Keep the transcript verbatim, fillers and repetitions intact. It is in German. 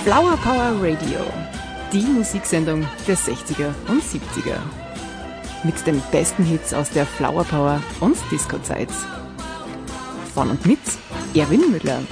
Flower Power Radio, die Musiksendung der sechziger und siebziger. Mit den besten Hits aus der Flower Power und Disco-Zeit. Von und mit Erwin Müller.